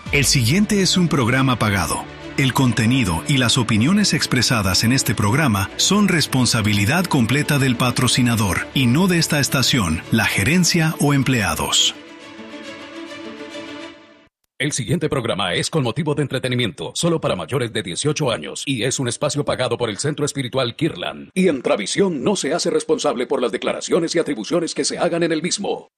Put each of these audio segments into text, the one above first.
El siguiente es un programa pagado. El contenido y las opiniones expresadas en este programa son responsabilidad completa del patrocinador y no de esta estación, la gerencia o empleados. El siguiente programa es con motivo de entretenimiento, solo para mayores de 18 años, y es un espacio pagado por el Centro Espiritual Kirtland. Y Entravisión no se hace responsable por las declaraciones y atribuciones que se hagan en el mismo.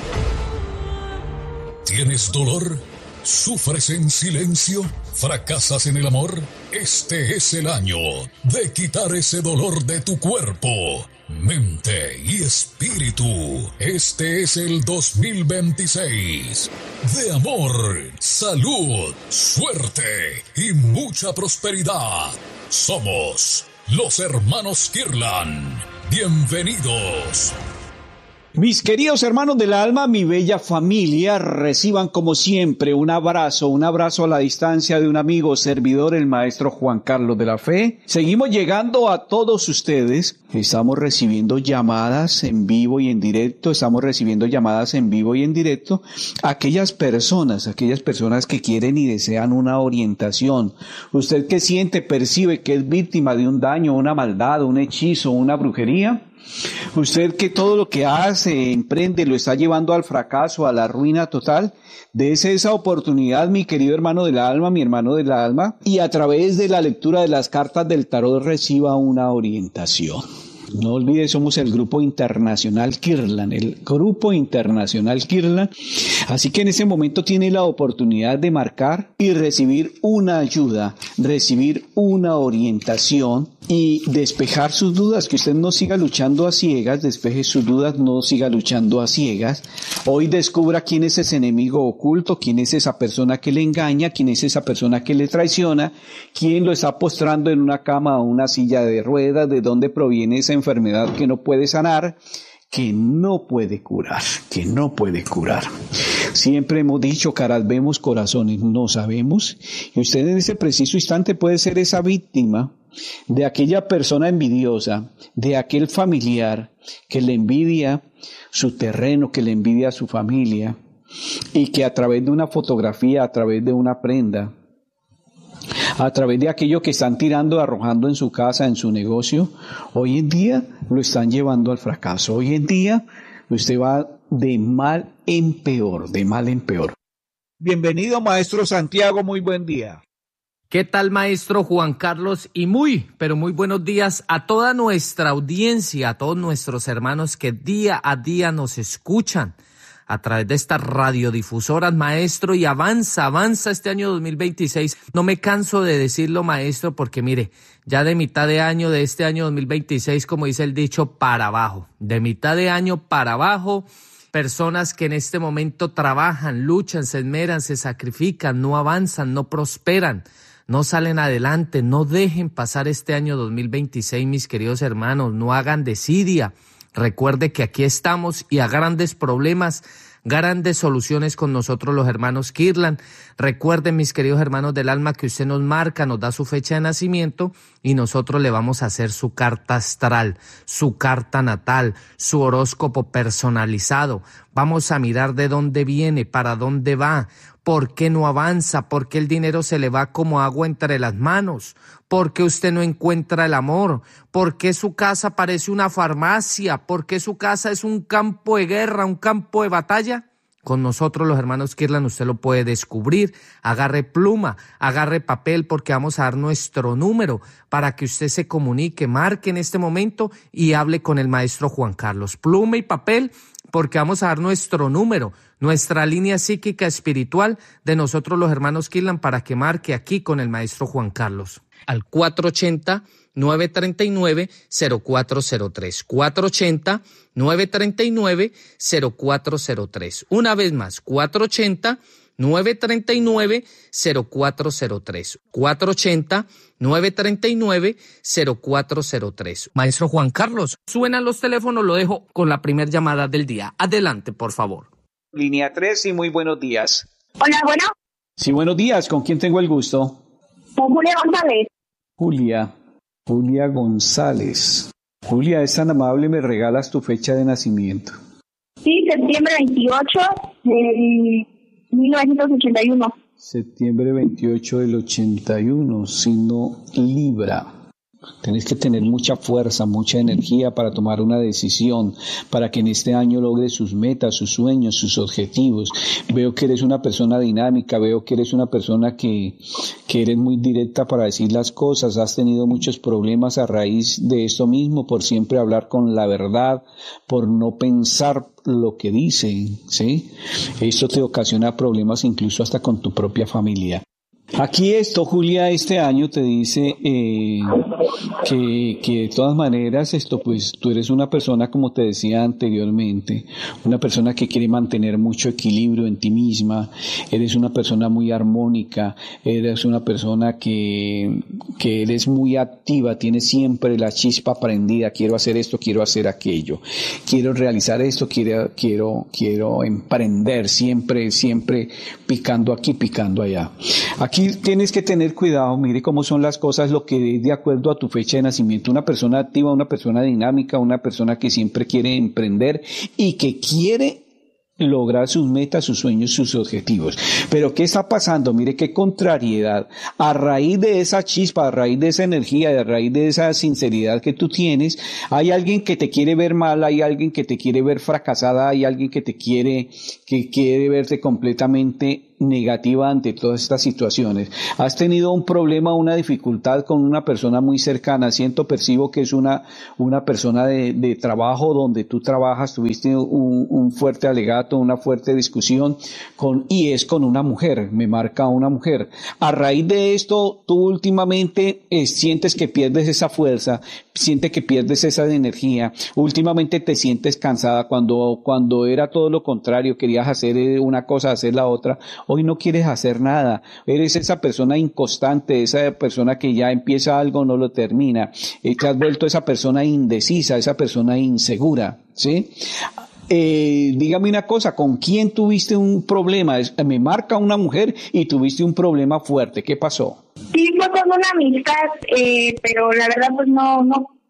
¿Tienes dolor? ¿Sufres en silencio? ¿Fracasas en el amor? Este es el año de quitar ese dolor de tu cuerpo, mente y espíritu. Este es el 2026 de amor, salud, suerte y mucha prosperidad. Somos los hermanos Kirtland. Bienvenidos. Mis queridos hermanos del alma, mi bella familia, reciban como siempre un abrazo a la distancia de un amigo servidor, el maestro Juan Carlos de la Fe. Seguimos llegando a todos ustedes, estamos recibiendo llamadas en vivo y en directo, aquellas personas que quieren y desean una orientación. Usted que siente, percibe que es víctima de un daño, una maldad, un hechizo, una brujería. Usted que todo lo que hace, emprende, lo está llevando al fracaso, a la ruina total, dése esa oportunidad, mi querido hermano del alma, mi hermano del alma, y a través de la lectura de las cartas del tarot reciba una orientación. No olvide, somos el Grupo Internacional Kirtland, Así que en ese momento tiene la oportunidad de marcar y recibir una ayuda, recibir una orientación y despejar sus dudas, que usted no siga luchando a ciegas, despeje sus dudas, no siga luchando a ciegas. Hoy descubra quién es ese enemigo oculto, quién es esa persona que le engaña, quién es esa persona que le traiciona, quién lo está postrando en una cama o una silla de ruedas, de dónde proviene esa enfermedad que no puede sanar, que no puede curar. Siempre hemos dicho, caras vemos, corazones no sabemos, y usted en ese preciso instante puede ser esa víctima de aquella persona envidiosa, de aquel familiar que le envidia su terreno, que le envidia su familia, y que a través de una fotografía, a través de una prenda, a través de aquello que están tirando, arrojando en su casa, en su negocio, hoy en día lo están llevando al fracaso. Hoy en día usted va de mal en peor. Bienvenido, maestro Santiago, muy buen día. ¿Qué tal, maestro Juan Carlos? Y muy buenos días a toda nuestra audiencia, a todos nuestros hermanos que día a día nos escuchan a través de estas radiodifusoras, maestro, y avanza este año 2026. No me canso de decirlo, maestro, porque mire, ya de mitad de año, de este año 2026, como dice el dicho, para abajo. De mitad de año para abajo, personas que en este momento trabajan, luchan, se esmeran, se sacrifican, no avanzan, no prosperan, no salen adelante. No dejen pasar este año 2026, mis queridos hermanos, no hagan desidia. Recuerde que aquí estamos y a grandes problemas, grandes soluciones con nosotros los hermanos Kirtland. Recuerden, mis queridos hermanos del alma, que usted nos marca, nos da su fecha de nacimiento y nosotros le vamos a hacer su carta astral, su carta natal, su horóscopo personalizado. Vamos a mirar de dónde viene, para dónde va, por qué no avanza, por qué el dinero se le va como agua entre las manos, por qué usted no encuentra el amor, por qué su casa parece una farmacia, por qué su casa es un campo de guerra, un campo de batalla. Con nosotros los hermanos Kirtland usted lo puede descubrir. Agarre pluma, agarre papel, porque vamos a dar nuestro número para que usted se comunique, marque en este momento y hable con el maestro Juan Carlos. Pluma y papel, porque vamos a dar nuestro número, nuestra línea psíquica espiritual de nosotros los hermanos Kirtland, para que marque aquí con el maestro Juan Carlos al 480-939-0403, 480-939-0403. Una vez más, 480-939-0403, 480-939-0403. Maestro Juan Carlos, suenan los teléfonos, lo dejo con la primera llamada del día. Adelante, por favor. Línea 3 y muy buenos días. Hola, bueno. Sí, buenos días. ¿Con quién tengo el gusto? Con Julia González. Julia González. Julia, es tan amable, ¿me regalas tu fecha de nacimiento? Sí, septiembre 28 de 1981. Septiembre 28 del 81, signo Libra. Tienes que tener mucha fuerza, mucha energía para tomar una decisión, para que en este año logres sus metas, sus sueños, sus objetivos. Veo que eres una persona dinámica, veo que eres una persona que eres muy directa para decir las cosas. Has tenido muchos problemas a raíz de esto mismo, por siempre hablar con la verdad, por no pensar lo que dicen, ¿sí? Esto te ocasiona problemas incluso hasta con tu propia familia. Aquí Julia, este año te dice que de todas maneras pues tú eres una persona, como te decía anteriormente, una persona que quiere mantener mucho equilibrio en ti misma, eres una persona muy armónica, eres una persona que eres muy activa, tienes siempre la chispa prendida, quiero hacer esto, quiero hacer aquello, quiero realizar esto, quiero emprender, siempre picando aquí, picando allá. Aquí tienes que tener cuidado, mire cómo son las cosas, lo que es de acuerdo a tu fecha de nacimiento. Una persona activa, una persona dinámica, una persona que siempre quiere emprender y que quiere lograr sus metas, sus sueños, sus objetivos. Pero ¿qué está pasando? Mire qué contrariedad. A raíz de esa chispa, a raíz de esa energía, a raíz de esa sinceridad que tú tienes, hay alguien que te quiere ver mal, hay alguien que te quiere ver fracasada, hay alguien que quiere verte completamente negativa ante todas estas situaciones. Has tenido un problema, una dificultad con una persona muy cercana. Percibo que es una persona de trabajo donde tú trabajas, tuviste un fuerte alegato, una fuerte discusión y es con una mujer, me marca una mujer. A raíz de esto, tú últimamente sientes que pierdes esa fuerza, sientes que pierdes esa energía, últimamente te sientes cansada cuando era todo lo contrario, querías hacer una cosa, hacer la otra. Hoy no quieres hacer nada, eres esa persona inconstante, esa persona que ya empieza algo, no lo termina, te has vuelto esa persona indecisa, esa persona insegura, ¿sí? Dígame una cosa, ¿con quién tuviste un problema? Me marca una mujer y tuviste un problema fuerte, ¿qué pasó? Sí, fue con una amistad, pero la verdad pues no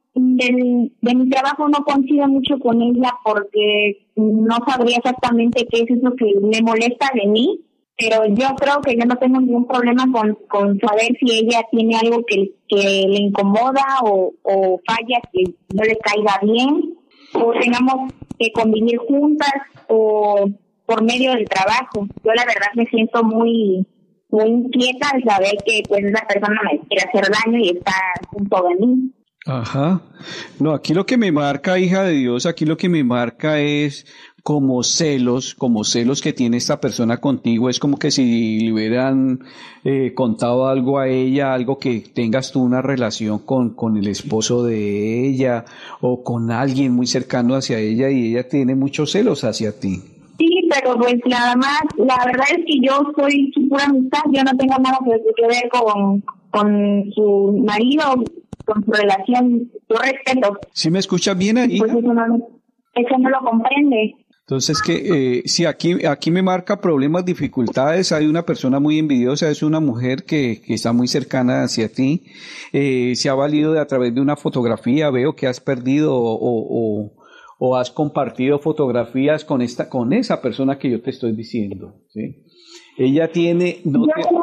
de mi trabajo no coincido mucho con ella porque no sabría exactamente qué es eso que me molesta de mí, pero yo creo que yo no tengo ningún problema con saber si ella tiene algo que le incomoda o falla que no le caiga bien o tengamos que convivir juntas o por medio del trabajo. Yo la verdad me siento muy inquieta al saber que pues esa persona me quiere hacer daño y está junto de mí. Ajá. No, aquí lo que me marca, hija de Dios, aquí lo que me marca es como celos que tiene esta persona contigo. Es como que si le hubieran contado algo a ella, algo que tengas tú una relación con el esposo de ella o con alguien muy cercano hacia ella y ella tiene muchos celos hacia ti. Sí, pero pues nada más, la verdad es que yo soy su pura amistad, yo no tengo nada que ver con su marido, con su relación, yo respeto. ¿Sí me escuchas bien ahí? Pues eso no lo comprende. Entonces sí, aquí me marca problemas, dificultades. Hay una persona muy envidiosa, es una mujer que está muy cercana hacia ti. Se ha valido a través de una fotografía. Veo que has perdido o has compartido fotografías con esa persona que yo te estoy diciendo, ¿sí? Ella tiene... Yo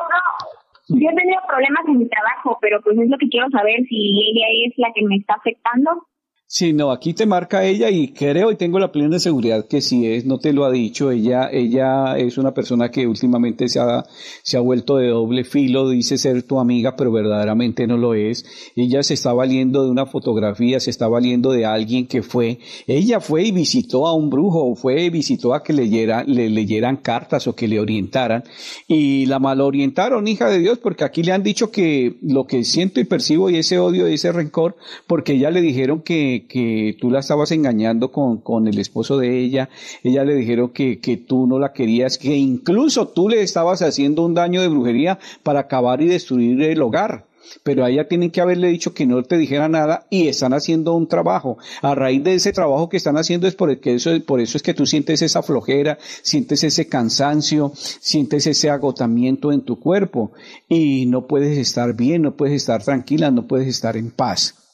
he tenido problemas en mi trabajo, pero pues es lo que quiero saber, si ella es la que me está afectando. Sí, no, aquí te marca ella y creo y tengo la plena seguridad que sí es, no te lo ha dicho, ella es una persona que últimamente se ha vuelto de doble filo, dice ser tu amiga, pero verdaderamente no lo es. Ella se está valiendo de una fotografía, se está valiendo de alguien ella fue y visitó a un brujo, visitó a que le leyeran cartas o que le orientaran y la malorientaron, hija de Dios, porque aquí le han dicho que lo que siento y percibo y ese odio y ese rencor, porque ella le dijeron que tú la estabas engañando con el esposo de ella le dijeron que tú no la querías, que incluso tú le estabas haciendo un daño de brujería para acabar y destruir el hogar. Pero a ella tienen que haberle dicho que no te dijera nada y están haciendo un trabajo. A raíz de ese trabajo que están haciendo por eso es que tú sientes esa flojera, sientes ese cansancio, sientes ese agotamiento en tu cuerpo y no puedes estar bien, no puedes estar tranquila, no puedes estar en paz.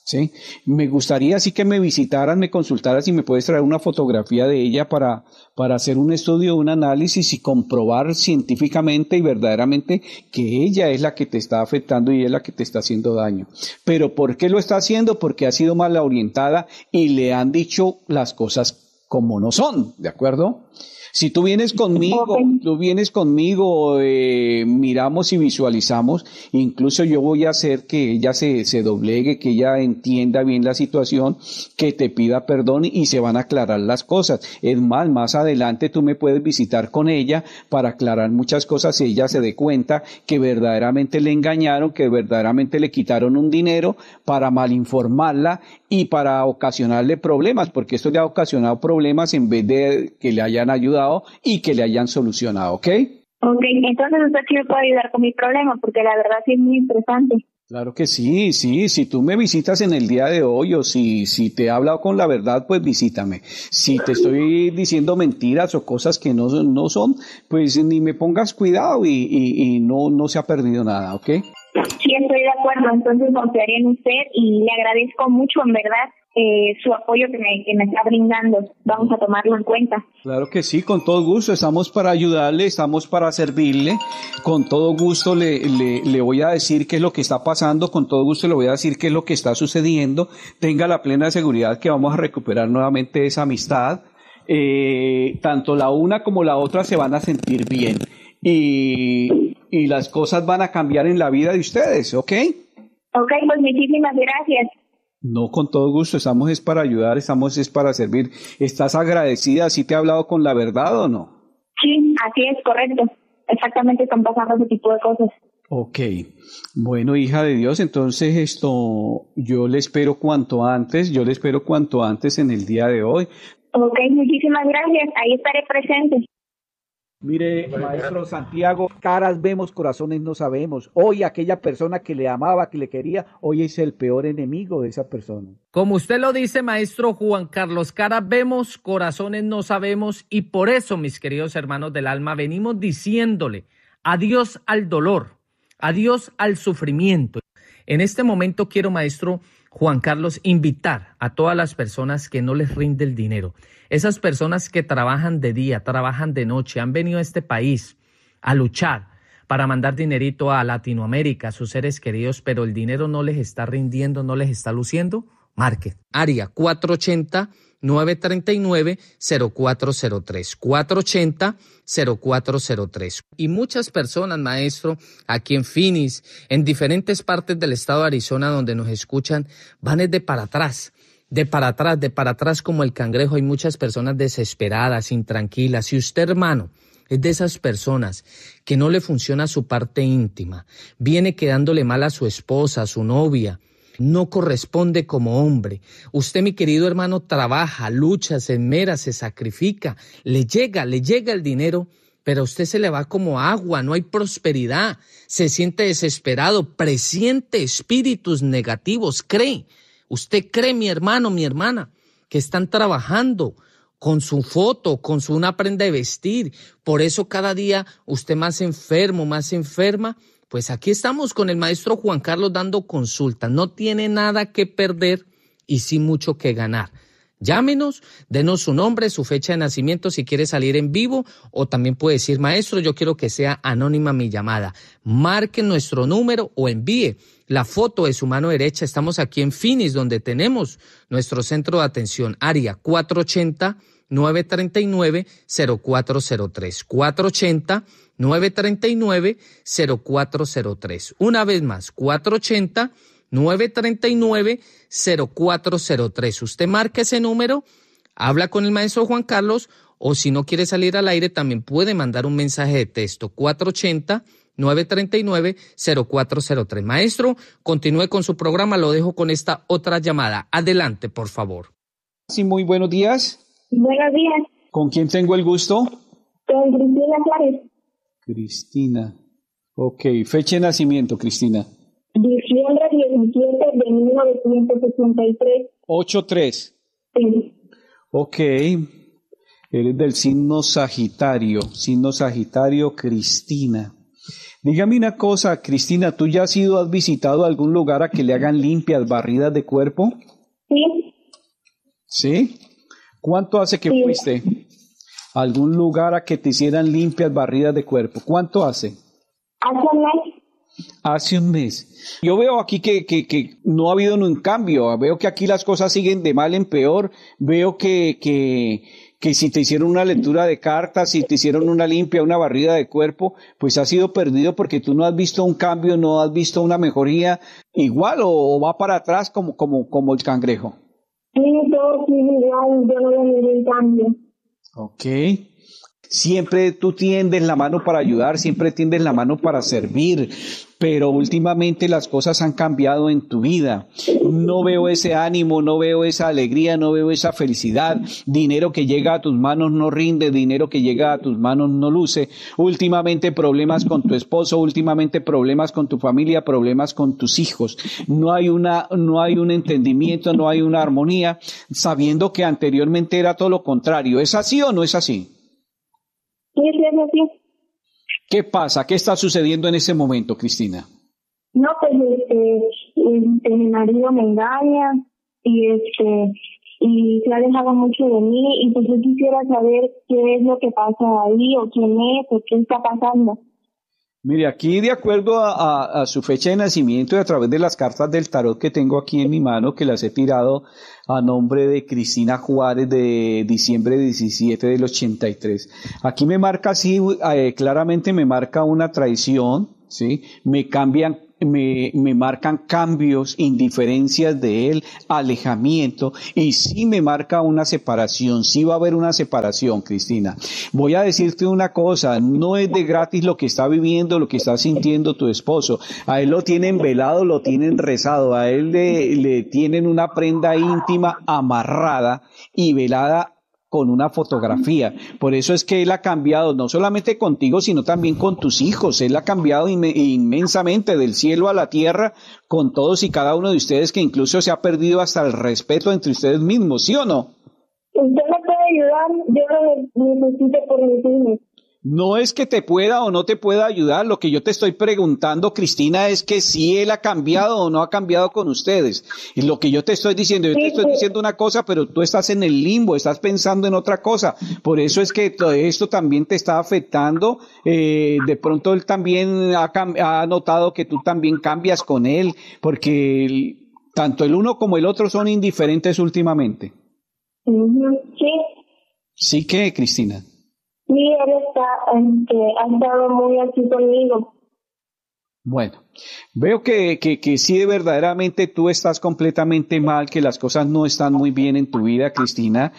¿sí? Me gustaría sí que me visitaras, me consultaras y me puedes traer una fotografía de ella para hacer un estudio, un análisis y comprobar científicamente y verdaderamente que ella es la que te está afectando y es la que te está haciendo daño. Pero ¿por qué lo está haciendo? Porque ha sido mal orientada y le han dicho las cosas como no son, ¿de acuerdo? Si tú vienes conmigo, miramos y visualizamos, incluso yo voy a hacer que ella se doblegue, que ella entienda bien la situación, que te pida perdón y se van a aclarar las cosas. Es más adelante tú me puedes visitar con ella para aclarar muchas cosas y ella se dé cuenta que verdaderamente le engañaron, que verdaderamente le quitaron un dinero para malinformarla y para ocasionarle problemas, porque esto le ha ocasionado problemas en vez de que le hayan ayudado y que le hayan solucionado, ¿ok? Ok, entonces usted sí me puede ayudar con mi problema, porque la verdad sí es muy interesante. Claro que sí, si tú me visitas en el día de hoy o si te he hablado con la verdad, pues visítame. Si te estoy diciendo mentiras o cosas que no son, pues ni me pongas cuidado y no se ha perdido nada, ¿ok? Sí, estoy de acuerdo, entonces confiaré en usted y le agradezco mucho, en verdad, su apoyo que me está brindando. Vamos a tomarlo en cuenta. Claro que sí, con todo gusto, estamos para ayudarle, estamos para servirle, con todo gusto le voy a decir qué es lo que está pasando, con todo gusto le voy a decir qué es lo que está sucediendo, tenga la plena seguridad que vamos a recuperar nuevamente esa amistad, tanto la una como la otra se van a sentir bien y las cosas van a cambiar en la vida de ustedes, ¿ok? Ok, pues muchísimas gracias. No, con todo gusto, estamos es para ayudar, estamos es para servir. ¿Estás agradecida? ¿Sí te ha hablado con la verdad o no? Sí, así es, correcto. Exactamente están pasando ese tipo de cosas. Ok, bueno, hija de Dios, entonces yo le espero cuanto antes en el día de hoy. Ok, muchísimas gracias, ahí estaré presente. Mire, maestro Santiago, caras vemos, corazones no sabemos. Hoy aquella persona que le amaba, que le quería, hoy es el peor enemigo de esa persona. Como usted lo dice, maestro Juan Carlos, caras vemos, corazones no sabemos, y por eso, mis queridos hermanos del alma, venimos diciéndole adiós al dolor, adiós al sufrimiento. En este momento quiero, maestro Juan Carlos, invitar a todas las personas que no les rinde el dinero. Esas personas que trabajan de día, trabajan de noche, han venido a este país a luchar para mandar dinerito a Latinoamérica, a sus seres queridos, pero el dinero no les está rindiendo, no les está luciendo. Marque. Área 480-939-0403. 480-0403. Y muchas personas, maestro, aquí en Phoenix, en diferentes partes del estado de Arizona donde nos escuchan, van de para atrás. De para atrás como el cangrejo. Hay muchas personas desesperadas, intranquilas. Si usted, hermano, es de esas personas que no le funciona su parte íntima, viene quedándole mal a su esposa, a su novia, no corresponde como hombre. Usted, mi querido hermano, trabaja, lucha, se esmera, se sacrifica, le llega el dinero, pero a usted se le va como agua, no hay prosperidad, se siente desesperado, presiente espíritus negativos, cree. Usted cree, mi hermano, mi hermana, que están trabajando con su foto, con una prenda de vestir. Por eso cada día usted más enfermo, más enferma. Pues aquí estamos con el maestro Juan Carlos dando consulta. No tiene nada que perder y sí mucho que ganar. Llámenos, denos su nombre, su fecha de nacimiento si quiere salir en vivo, o también puede decir, maestro, yo quiero que sea anónima mi llamada. Marque nuestro número o envíe la foto de su mano derecha. Estamos aquí en Phoenix, donde tenemos nuestro centro de atención, área 480-939-0403. 480-939-0403. Una vez más, 480-939-0403. Usted marca ese número, habla con el maestro Juan Carlos, o si no quiere salir al aire, también puede mandar un mensaje de texto. 480-939-0403. Maestro, continúe con su programa, lo dejo con esta otra llamada. Adelante, por favor. Sí, muy buenos días. Buenos días. ¿Con quién tengo el gusto? Con Cristina Flores. Cristina. Ok, fecha de nacimiento, Cristina. Diciembre 17 de 1963. 8-3. Sí. Ok. Eres del signo Sagitario, Cristina. Dígame una cosa, Cristina, ¿tú ya has visitado algún lugar a que le hagan limpias, barridas de cuerpo? Sí. ¿Sí? ¿Cuánto hace que fuiste a algún lugar a que te hicieran limpias, barridas de cuerpo? ¿Cuánto hace? Hace un mes. Hace un mes. Yo veo aquí que no ha habido un cambio. Veo que aquí las cosas siguen de mal en peor. Veo que si te hicieron una lectura de cartas, si te hicieron una limpia, una barrida de cuerpo, pues ha sido perdido porque tú no has visto un cambio, no has visto una mejoría igual o va para atrás como el cangrejo. Sí, todo sigue igual, yo no veo ningún cambio. Ok. Siempre tú tiendes la mano para ayudar, siempre tiendes la mano para servir, pero últimamente las cosas han cambiado en tu vida. No veo ese ánimo, no veo esa alegría, no veo esa felicidad. Dinero que llega a tus manos no rinde, dinero que llega a tus manos no luce. Últimamente problemas con tu esposo, últimamente problemas con tu familia, problemas con tus hijos. No hay un entendimiento, no hay una armonía, sabiendo que anteriormente era todo lo contrario. ¿Es así o no es así? Sí, es así. ¿Qué pasa? ¿Qué está sucediendo en ese momento, Cristina? No, pues mi marido me engaña y se ha alejado mucho de mí y pues yo quisiera saber qué es lo que pasa ahí o quién es o qué está pasando. Mire, aquí de acuerdo a su fecha de nacimiento y a través de las cartas del tarot que tengo aquí en mi mano, que las he tirado a nombre de Cristina Juárez de diciembre 17 del 83. Aquí me marca así, claramente me marca una traición, ¿sí? Me marcan cambios, indiferencias de él, alejamiento, y sí me marca una separación, sí va a haber una separación, Cristina. Voy a decirte una cosa, no es de gratis lo que está viviendo, lo que está sintiendo tu esposo. A él lo tienen velado, lo tienen rezado, a él le tienen una prenda íntima amarrada y velada con una fotografía. Por eso es que él ha cambiado, no solamente contigo, sino también con tus hijos. Él ha cambiado inmensamente del cielo a la tierra con todos y cada uno de ustedes, que incluso se ha perdido hasta el respeto entre ustedes mismos, ¿sí o no? ¿Usted me puede ayudar? Yo lo necesito por mis hijos. No es que te pueda o no te pueda ayudar, lo que yo te estoy preguntando, Cristina, es que si él ha cambiado o no ha cambiado con ustedes. Y lo que yo te estoy diciendo, yo te estoy diciendo una cosa, pero tú estás en el limbo, estás pensando en otra cosa. Por eso es que todo esto también te está afectando. De pronto él también ha notado que tú también cambias con él, porque tanto el uno como el otro son indiferentes últimamente. Sí. ¿Sí qué, Cristina? Sí, él ha estado muy así conmigo. Bueno, veo que sí, verdaderamente tú estás completamente mal, que las cosas no están muy bien en tu vida, Cristina.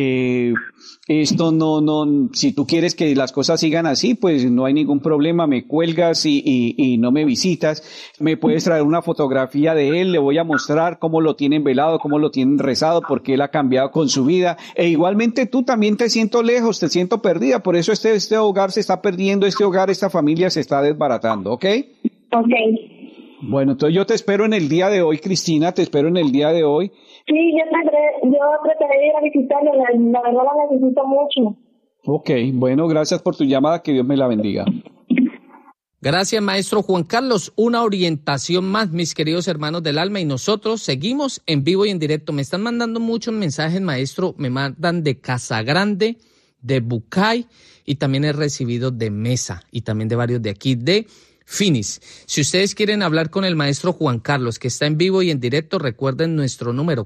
Esto no, si tú quieres que las cosas sigan así, pues no hay ningún problema, me cuelgas y no me visitas. Me puedes traer una fotografía de él, le voy a mostrar cómo lo tienen velado, cómo lo tienen rezado, porque él ha cambiado con su vida. E igualmente tú también te siento lejos, te siento perdida, por eso este hogar se está perdiendo, este hogar, esta familia se está desbaratando, ¿ok? Ok. Bueno, entonces yo te espero en el día de hoy, Cristina, te espero en el día de hoy. Sí, yo trataré de ir a visitarlo, la verdad la necesito mucho. Ok, bueno, gracias por tu llamada, que Dios me la bendiga. Gracias, maestro Juan Carlos. Una orientación más, mis queridos hermanos del alma, y nosotros seguimos en vivo y en directo. Me están mandando muchos mensajes, maestro, me mandan de Casagrande, de Bucay, y también he recibido de Mesa, y también de varios de aquí, de Finis. Si ustedes quieren hablar con el maestro Juan Carlos, que está en vivo y en directo, recuerden nuestro número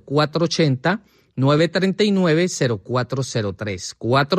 480-939-0403.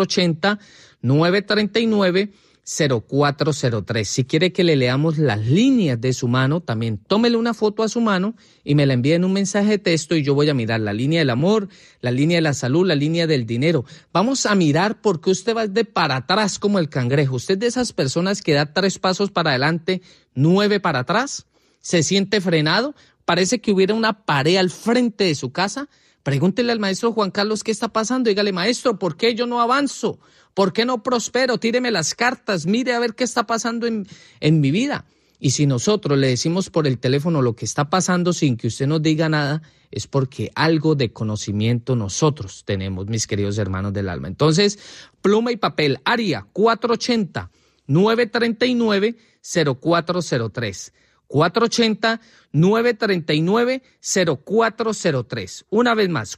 480-939-0403. Si quiere que le leamos las líneas de su mano, también tómele una foto a su mano y me la envíe en un mensaje de texto y yo voy a mirar la línea del amor, la línea de la salud, la línea del dinero. Vamos a mirar por qué usted va de para atrás como el cangrejo. Usted de esas personas que da 3 pasos para adelante, 9 para atrás, se siente frenado, parece que hubiera una pared al frente de su casa. Pregúntele al maestro Juan Carlos qué está pasando. Dígale, maestro, ¿por qué yo no avanzo? ¿Por qué no prospero? Tíreme las cartas, mire a ver qué está pasando en mi vida. Y si nosotros le decimos por el teléfono lo que está pasando sin que usted nos diga nada, es porque algo de conocimiento nosotros tenemos, mis queridos hermanos del alma. Entonces, pluma y papel, área 480-939-0403. 480-939-0403. Una vez más,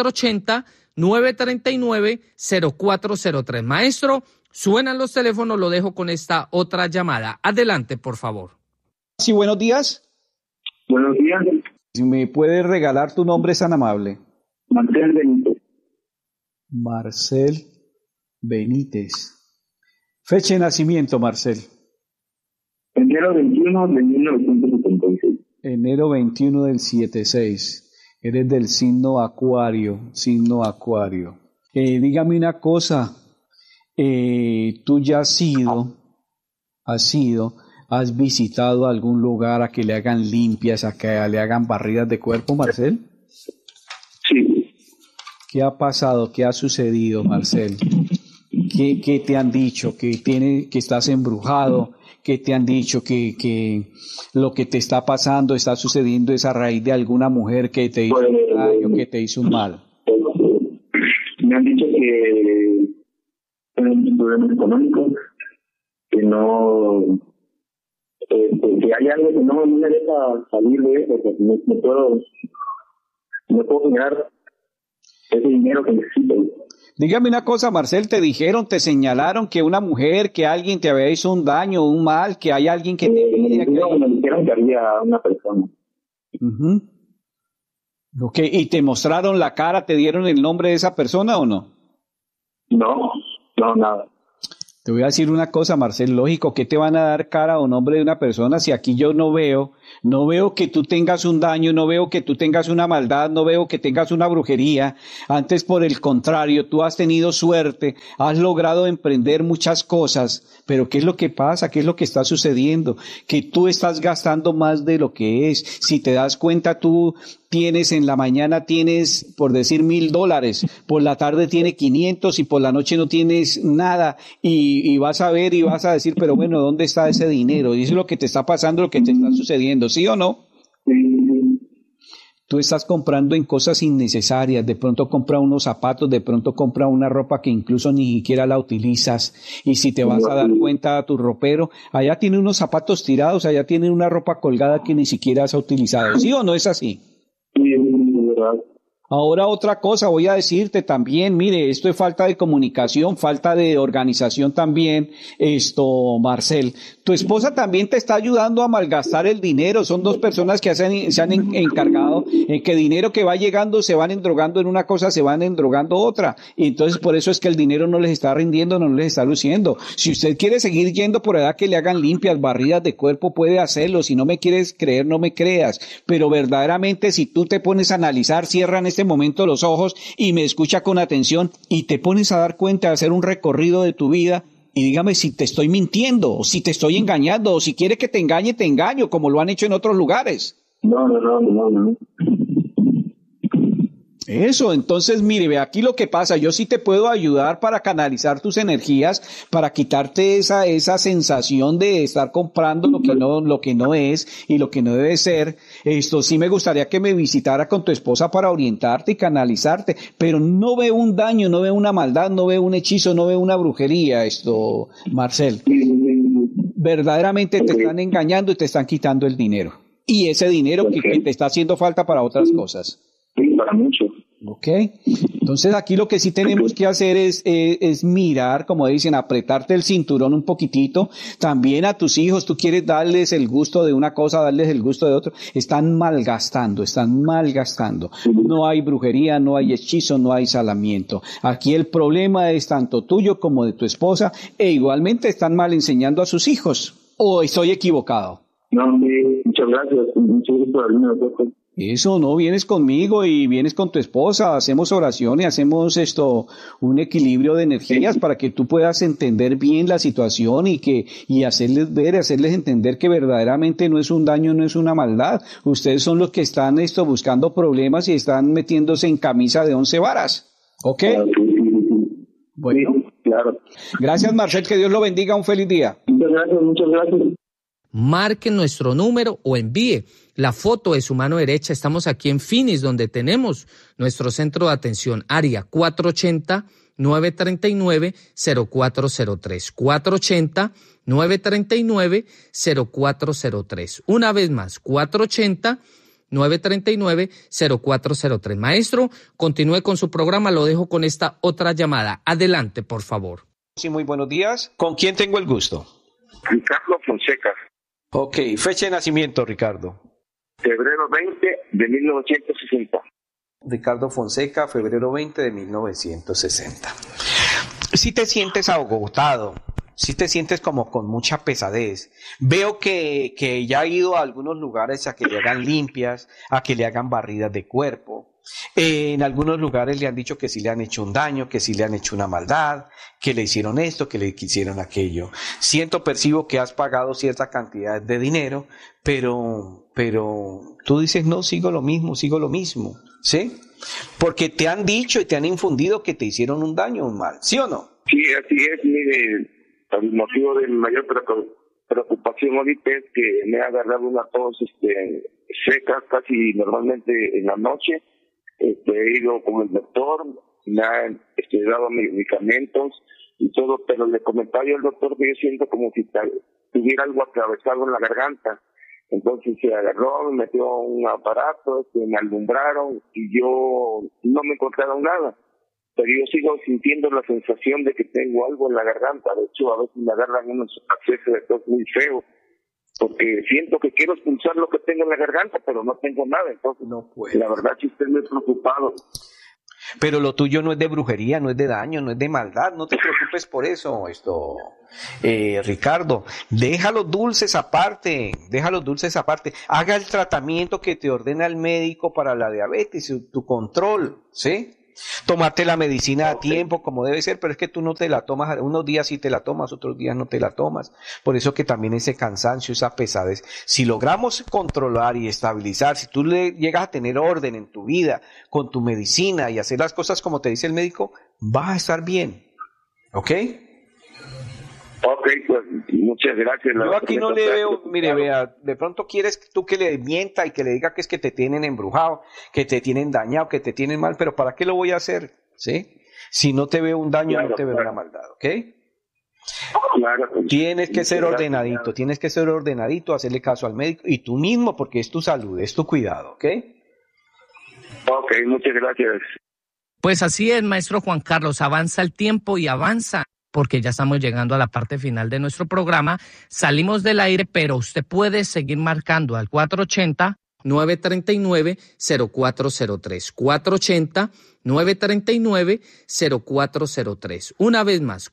480-939-0403. Maestro, suenan los teléfonos, lo dejo con esta otra llamada. Adelante, por favor. Sí, buenos días. Buenos días. Si me puedes regalar tu nombre, es tan amable. Marcel Benítez. Marcel Benítez. Fecha de nacimiento, Marcel. Enero 21 de 1976. Enero 21 del 76. Eres del signo Acuario. Dígame una cosa. Tú ya has visitado algún lugar a que le hagan limpias, a que le hagan barridas de cuerpo, Marcel? Sí. ¿Qué ha pasado? ¿Qué ha sucedido, Marcel? ¿Qué te han dicho? ¿Que estás embrujado? ¿Qué te han dicho? ¿Que lo que te está pasando, está sucediendo es a raíz de alguna mujer que te hizo un daño, que te hizo un mal? Me han dicho que tienen problemas económicos, que no... que hay algo que no me deja salir de eso, que no puedo generar ese dinero que necesito. Dígame una cosa, Marcel, te señalaron que una mujer, que alguien te había hecho un daño, un mal, que hay alguien que te envidia. Me dijeron que había una persona. Uh-huh. Okay. ¿Y te mostraron la cara, te dieron el nombre de esa persona o no? No, nada. Te voy a decir una cosa, Marcel, lógico, ¿qué te van a dar cara o nombre de una persona si aquí yo no veo que tú tengas un daño, no veo que tú tengas una maldad, no veo que tengas una brujería? Antes, por el contrario, tú has tenido suerte, has logrado emprender muchas cosas, pero ¿qué es lo que pasa? ¿Qué es lo que está sucediendo? Que tú estás gastando más de lo que es. Si te das cuenta, tú en la mañana tienes, por decir, $1,000, por la tarde tienes 500 y por la noche no tienes nada y vas a ver y vas a decir, pero bueno, ¿dónde está ese dinero? Y eso es lo que te está pasando, lo que te está sucediendo, ¿sí o no? Sí. Tú estás comprando en cosas innecesarias, de pronto compra unos zapatos, de pronto compra una ropa que incluso ni siquiera la utilizas, y si te vas a dar cuenta a tu ropero, allá tiene unos zapatos tirados, allá tiene una ropa colgada que ni siquiera has utilizado, ¿sí o no es así? Sí, verdad. Ahora otra cosa voy a decirte también, mire, esto es falta de comunicación, falta de organización también, Marcel. Tu esposa también te está ayudando a malgastar el dinero, son dos personas que se han encargado en que dinero que va llegando se van endrogando en una cosa, se van endrogando otra, y entonces por eso es que el dinero no les está rindiendo, no les está luciendo. Si usted quiere seguir yendo por allá que le hagan limpias, barridas de cuerpo, puede hacerlo, si no me quieres creer, no me creas, pero verdaderamente si tú te pones a analizar, cierra en este momento los ojos y me escucha con atención y te pones a dar cuenta de hacer un recorrido de tu vida y dígame si te estoy mintiendo o si te estoy engañando o si quiere que te engaño como lo han hecho en otros lugares. No. Eso, entonces mire, ve aquí lo que pasa, yo sí te puedo ayudar para canalizar tus energías, para quitarte esa sensación de estar comprando lo que no es y lo que no debe ser. Sí me gustaría que me visitara con tu esposa para orientarte y canalizarte, pero no veo un daño, no veo una maldad, no veo un hechizo, no veo una brujería, Marcel. Verdaderamente te están engañando y te están quitando el dinero. Y ese dinero que te está haciendo falta para otras cosas. Sí, para mucho. Ok, entonces aquí lo que sí tenemos que hacer es mirar, como dicen, apretarte el cinturón un poquitito. También a tus hijos, tú quieres darles el gusto de una cosa, darles el gusto de otro, están malgastando. No hay brujería, no hay hechizo, no hay salamiento. Aquí el problema es tanto tuyo como de tu esposa, e igualmente están mal enseñando a sus hijos. ¿O estoy equivocado? No, muchas gracias. Muchas gracias por abrirme los ojos. Eso, no, vienes conmigo y vienes con tu esposa, hacemos oraciones, hacemos un equilibrio de energías para que tú puedas entender bien la situación y hacerles ver, hacerles entender que verdaderamente no es un daño, no es una maldad. Ustedes son los que están buscando problemas y están metiéndose en camisa de 11 varas. ¿Ok? Bueno. Sí, claro. Gracias, Marcel, que Dios lo bendiga, un feliz día. Muchas gracias. Marque nuestro número o envíe la foto de su mano derecha. Estamos aquí en Phoenix, donde tenemos nuestro centro de atención, área 480-939-0403. 480-939-0403. Una vez más, 480-939-0403. Maestro, continúe con su programa, lo dejo con esta otra llamada. Adelante, por favor. Sí, muy buenos días. ¿Con quién tengo el gusto? Ricardo Fonseca. Ok, fecha de nacimiento, Ricardo. Febrero 20 de 1960. Ricardo Fonseca, febrero 20 de 1960. Si te sientes agotado, si te sientes como con mucha pesadez, veo que ya ha ido a algunos lugares a que le hagan limpias, a que le hagan barridas de cuerpo. En algunos lugares le han dicho que si le han hecho un daño, que si le han hecho una maldad, que le hicieron esto, que le hicieron aquello. Percibo que has pagado cierta cantidad de dinero, pero tú dices, no, sigo lo mismo, ¿sí? Porque te han dicho y te han infundido que te hicieron un daño o un mal, ¿sí o no? Sí, así es. Mire, el motivo de mi mayor preocupación ahorita es que me ha agarrado una tos seca casi normalmente en la noche. He ido con el doctor, me han dado medicamentos y todo, pero le comentaba yo al doctor que yo siento como si tuviera algo atravesado en la garganta. Entonces se agarró, me metió un aparato, me alumbraron y yo no me encontraron nada. Pero yo sigo sintiendo la sensación de que tengo algo en la garganta. De hecho, a veces me agarran unos accesos de tos muy feos, porque siento que quiero expulsar lo que tengo en la garganta, pero no tengo nada. Entonces, no puedo. La verdad sí estoy muy preocupado. Pero lo tuyo no es de brujería, no es de daño, no es de maldad. No te preocupes por eso, Ricardo. Deja los dulces aparte. Haga el tratamiento que te ordena el médico para la diabetes, tu control, ¿sí? Tómate la medicina a tiempo como debe ser, pero es que tú no te la tomas, unos días sí te la tomas, otros días no te la tomas. Por eso que también ese cansancio, esa pesadez, si logramos controlar y estabilizar, si tú le llegas a tener orden en tu vida con tu medicina y hacer las cosas como te dice el médico, vas a estar bien, ¿ok? Ok, pues muchas gracias. Yo aquí no le veo, mire, vea, de pronto quieres tú que le mienta y que le diga que es que te tienen embrujado, que te tienen dañado, que te tienen mal, pero ¿para qué lo voy a hacer? ¿Sí? Si no te veo un daño, claro, no te veo una maldad, ¿ok? Claro. Tienes que ser ordenadito, hacerle caso al médico y tú mismo, porque es tu salud, es tu cuidado, ¿ok? Ok, muchas gracias. Pues así es, maestro Juan Carlos, avanza el tiempo y avanza, porque ya estamos llegando a la parte final de nuestro programa. Salimos del aire, pero usted puede seguir marcando al 480-939-0403. 480-939-0403. Una vez más,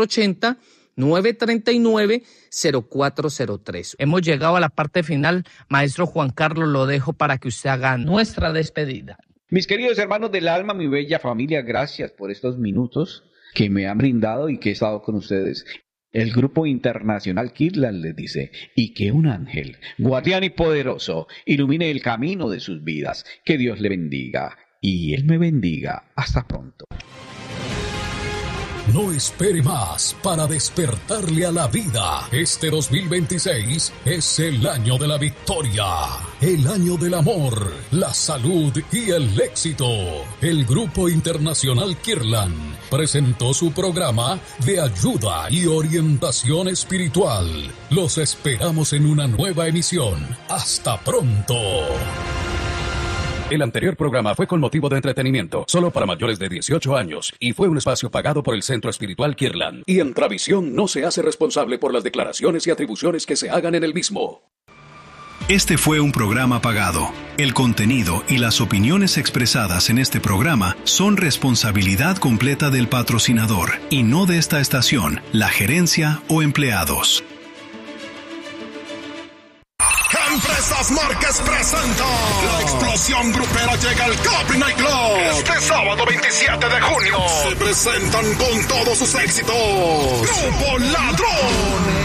480-939-0403. Hemos llegado a la parte final. Maestro Juan Carlos, lo dejo para que usted haga nuestra despedida. Mis queridos hermanos del alma, mi bella familia, gracias por estos minutos que me han brindado y que he estado con ustedes. El Grupo Internacional Kirtland les dice, y que un ángel, guardián y poderoso, ilumine el camino de sus vidas. Que Dios le bendiga y Él me bendiga. Hasta pronto. No espere más para despertarle a la vida. Este 2026 es el año de la victoria, el año del amor, la salud y el éxito. El Grupo Internacional Kirtland presentó su programa de ayuda y orientación espiritual. Los esperamos en una nueva emisión. Hasta pronto. El anterior programa fue con motivo de entretenimiento, solo para mayores de 18 años, y fue un espacio pagado por el Centro Espiritual Kirtland. Y Entravisión no se hace responsable por las declaraciones y atribuciones que se hagan en el mismo. Este fue un programa pagado. El contenido y las opiniones expresadas en este programa son responsabilidad completa del patrocinador, y no de esta estación, la gerencia o empleados. Empresas Márquez presenta la explosión grupera llega al Capri Night Club este sábado 27 de junio. Se presentan con todos sus éxitos Grupo Ladrón,